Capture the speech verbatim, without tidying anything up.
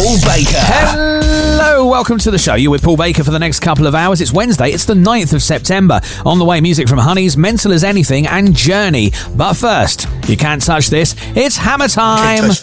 Paul Baker. Hello, welcome to the show. You're with Paul Baker for the next couple of hours. It's Wednesday, it's the ninth of September. On the way, music from Honeys, Mental as Anything and Journey. But first, you can't touch this. It's Hammer Time.